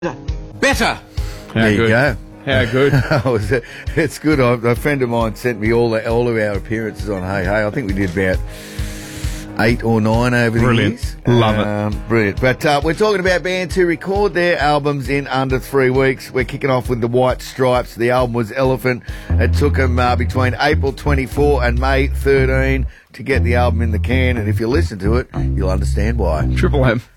Better. There you go. How good. It's good. A friend of mine sent me all of our appearances on Hey Hey. I think we did about 8 or 9 over the years. Love it. Brilliant. But we're talking about bands who record their albums in under 3 weeks. We're kicking off with the White Stripes. The album was Elephant. It took them between April 24 and May 13 to get the album in the can. And if you listen to it, you'll understand why. Triple M.